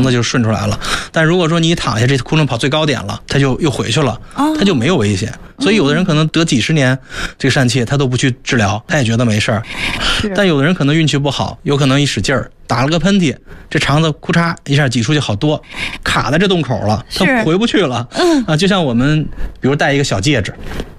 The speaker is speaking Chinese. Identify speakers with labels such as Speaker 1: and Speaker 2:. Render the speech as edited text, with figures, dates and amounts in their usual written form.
Speaker 1: 子就顺出来了。但如果说你一躺下，这窟窿跑最高点了，它就又回去了，它就没有危险。所以有的人可能得几十年这个疝气，他都不去治疗，他也觉得没事儿。但有的人可能运气不好，有可能一使劲儿打了个喷嚏，这肠子咔嚓一下挤出去好多，卡在这洞口了，它回不去了。就像我们比如戴一个小戒指，